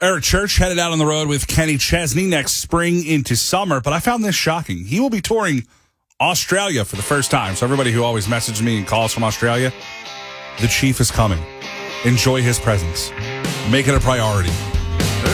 Eric Church headed out on the road with Kenny Chesney next spring into summer, but I found this shocking. He will be touring Australia for the first time. So everybody who always messages me and calls from Australia, the Chief is coming. Enjoy his presence. Make it a priority.